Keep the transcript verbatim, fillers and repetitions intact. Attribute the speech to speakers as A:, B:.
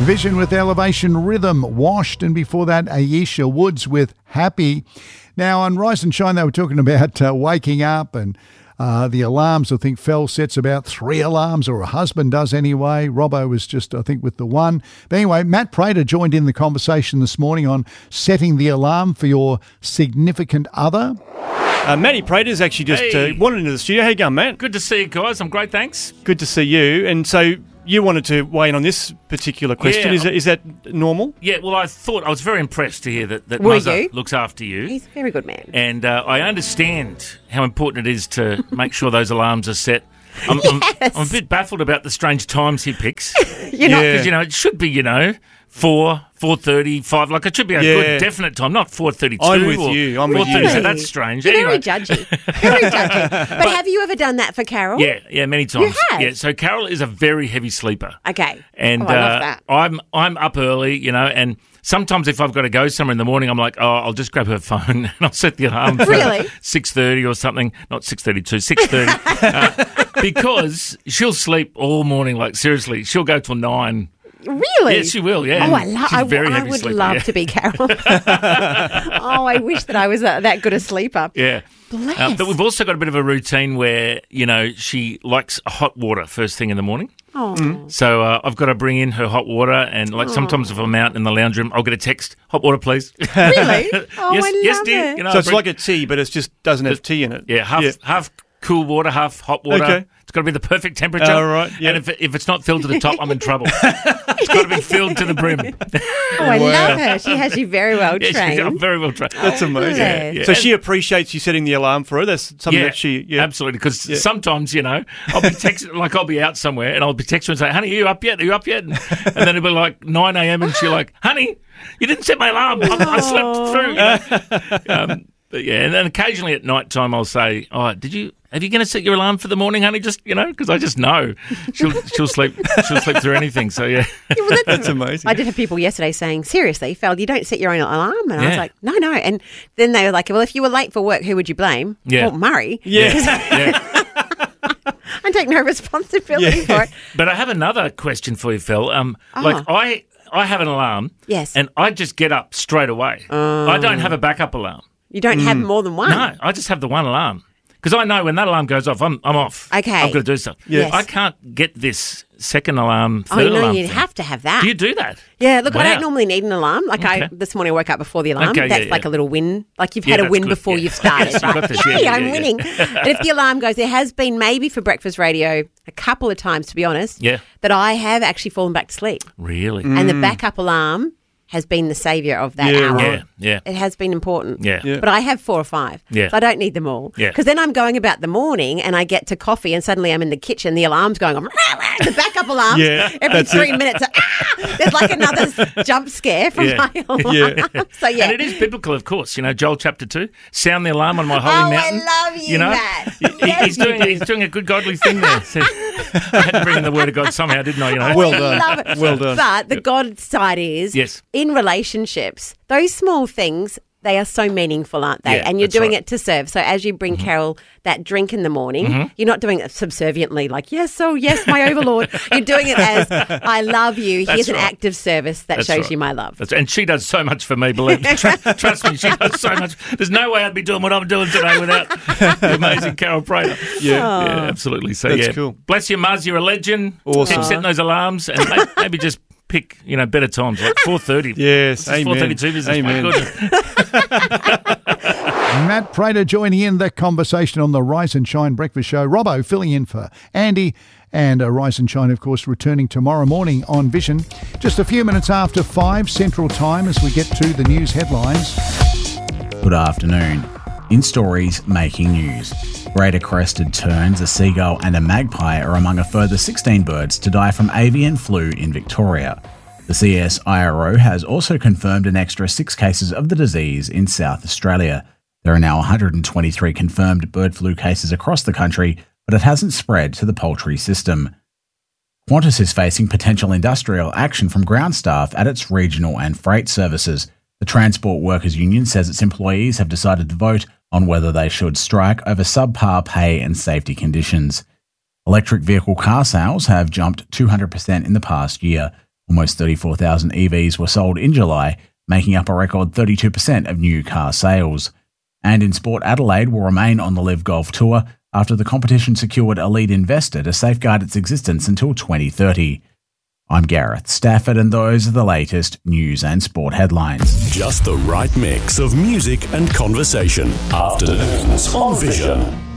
A: Vision with Elevation Rhythm, Washed, and before that, Aisha Woods with Happy. Now, on Rise and Shine, they were talking about uh, waking up and uh, the alarms. I think Fel sets about three alarms, or a husband does anyway. Robbo was just, I think, with the one. But anyway, Matt Prater joined in the conversation this morning on setting the alarm for your significant other.
B: Uh, Matty Prater's actually just
C: Hey.
B: uh, wandered into the studio. How you going, Matt?
C: Good to see you guys. I'm great, thanks.
B: Good to see you. And so you wanted to weigh in on this particular question.
C: Yeah.
B: Is, that, is that normal?
C: Yeah, well, I thought I was very impressed to hear that, that
D: Were
C: Muzza
D: you?
C: looks after you.
D: He's a very good man.
C: And uh, I understand how important it is to make sure those alarms are set. I'm, I'm,
D: Yes.
C: I'm a bit baffled about the strange times he picks.
D: You're not.
C: Because, you know, it should be, you know, four, four thirty, five. Like, it should be a
B: Yeah.
C: good definite time, not four thirty-two.
B: I'm with
C: or
B: you, I'm with
C: four thirty.
B: you.
C: So that's strange.
D: You're
C: anyway.
D: very judgy. Very judgy. But, have you ever done that for Carol?
C: Yeah, yeah, many times.
D: have?
C: Yeah, so Carol is a very heavy sleeper.
D: Okay.
C: And
D: oh, I love
C: uh,
D: that.
C: I'm I'm up early, you know, and sometimes if I've got to go somewhere in the morning, I'm like, oh, I'll just grab her phone and I'll set the alarm for
D: Really?
C: six thirty or something. Not six thirty-two, six thirty. uh, because she'll sleep all morning, like seriously. She'll go till nine.
D: Really?
C: Yes, she will, yeah.
D: Oh, I, lo-
C: She's
D: I,
C: very
D: I
C: heavy
D: would
C: sleeper,
D: love
C: yeah.
D: to be Carol. Oh, I wish that I was uh, that good a sleeper.
C: Yeah.
D: Bless.
C: Uh, but we've also got a bit of a routine where, you know, she likes hot water first thing in the morning.
D: Oh.
C: So uh, I've got to bring in her hot water, and like sometimes if I'm out in the lounge room, I'll get a text, hot water, please.
D: Really? Oh,
C: yes,
D: I
C: yes,
D: love
C: dear.
D: it.
C: You know,
B: So it's
C: bring-
B: like a tea, but it just doesn't have tea in it.
C: yeah, half half cool water, half hot water.
B: Okay.
C: It's got to be the perfect temperature.
B: All right, yeah.
C: And if it, if it's not filled to the top, I'm in trouble. It's got to be filled to the brim.
D: Oh, I love her. She has you very well
C: Yeah,
D: trained.
C: she's I'm very well trained.
B: That's amazing.
D: bless.
C: Yeah.
B: So she appreciates you setting the alarm for her. That's something
C: Yeah,
B: that she... Yeah.
C: absolutely. Because
B: Yeah.
C: sometimes, you know, I'll be texting, like I'll be out somewhere and I'll be texting her and say, honey, are you up yet? Are you up yet? And, and then it'll be like nine a.m. and she's like, honey, you didn't set my alarm. I, I slept through. You know? um, but yeah, and then occasionally at night time I'll say, oh, did you... Are you going to set your alarm for the morning, honey? Just, you know, because I just know she'll she'll sleep she'll sleep through anything. So yeah,
D: Yeah, well,
B: That's amazing.
D: I did have people yesterday saying, seriously, Fel, you don't set your own alarm? And I was
C: Yeah.
D: like, no, no. And then they were like, well, if you were late for work, who would you blame?
C: Yeah.
D: Well, Murray.
B: Yeah.
C: yeah.
D: I take no responsibility
B: Yeah.
D: for it.
C: But I have another question for you, Phil. Um,
D: Oh.
C: like I I have an alarm,
D: Yes.
C: and I just get up straight away. I don't have a backup alarm.
D: You don't have more than one.
C: No, I just have the one alarm. Because I know when that alarm goes off, I'm I'm off.
D: Okay.
C: I've got to do stuff.
D: Yes.
C: I can't get this second alarm,
D: Oh,
C: third
D: no,
C: alarm.
D: you'd
C: thing.
D: have to have that.
C: Do you do that?
D: Yeah, look, I
C: Wow.
D: don't normally need an alarm. Like I
C: Okay.
D: this morning I woke up before the alarm.
C: Okay, yeah,
D: that's
C: yeah.
D: like a little win. Like you've
C: Yeah,
D: had a
C: that's
D: win
C: good,
D: before
C: yeah.
D: you've started,
C: Yes, you've
D: right?
C: got this, yeah,
D: Hey,
C: yeah,
D: I'm
C: yeah.
D: winning. But if the alarm goes, there has been maybe for breakfast radio a couple of times, to be honest,
C: Yeah.
D: that I have actually fallen back to sleep.
C: Really?
D: And the backup alarm has been the saviour of that
B: Yeah,
D: hour.
B: right.
C: Yeah, yeah.
D: It has been important.
C: Yeah.
B: Yeah.
D: But I have four or five.
C: Yeah.
D: So I don't need them all.
C: Yeah.
D: Because then I'm going about the morning and I get to coffee and suddenly I'm in the kitchen, the alarm's going on. The backup alarm.
B: Yeah,
D: Every
B: that's
D: three
B: it.
D: minutes. Ah, there's like another s- jump scare from
C: Yeah.
D: my alarm.
B: Yeah.
D: So yeah.
C: And it is biblical, of course. You know, Joel chapter two, sound the alarm on my holy
D: Oh, I
C: mountain.
D: love you,
C: know,
D: Matt.
C: He-
D: Yes,
C: he's doing he's doing a good godly thing there. So, I had to bring in the word of God somehow, didn't I? You know.
B: Well
D: I
B: done.
D: love it.
B: Well done.
D: But the God side is,
C: Yes.
D: in relationships, those small things, they are so meaningful, aren't they?
C: Yeah,
D: and you're
C: that's
D: doing
C: right.
D: it to serve. So as you bring Carol that drink in the morning, you're not doing it subserviently, like, yes, oh, yes, my overlord. You're doing it as, I love you.
C: That's
D: Here's an
C: right.
D: act of service that
C: That's
D: shows
C: right.
D: you my love.
C: That's, and she does so much for me, believe me. Trust, trust me, she does so much. There's no way I'd be doing what I'm doing today without the amazing Carol Prater.
B: Yeah.
C: Yeah, absolutely. So,
B: That's
C: yeah.
B: cool.
C: Bless you, Muzz. You're a legend.
B: Awesome.
C: Keep setting those alarms and maybe, maybe just pick, you know, better times, like four thirty.
B: Yes, amen.
C: four thirty-two business.
B: Amen.
C: My goodness.
A: Matt Prater joining in the conversation on the Rise and Shine Breakfast Show. Robbo filling in for Andy. And uh, Rise and Shine, of course, returning tomorrow morning on Vision. Just a few minutes after five Central Time as we get to the news headlines.
E: Good afternoon. In stories making news, greater crested terns, a seagull and a magpie are among a further sixteen birds to die from avian flu in Victoria. The C S I R O has also confirmed an extra six cases of the disease in South Australia. There are now one hundred twenty-three confirmed bird flu cases across the country, but it hasn't spread to the poultry system. Qantas is facing potential industrial action from ground staff at its regional and freight services. The Transport Workers Union says its employees have decided to vote on whether they should strike over subpar pay and safety conditions. Electric vehicle car sales have jumped two hundred percent in the past year. Almost thirty-four thousand E Vs were sold in July, making up a record thirty-two percent of new car sales. And in sport, Adelaide will remain on the Live Golf Tour after the competition secured a lead investor to safeguard its existence until twenty thirty. I'm Gareth Stafford, and those are the latest news and sport headlines.
F: Just the right mix of music and conversation. Afternoons on Vision.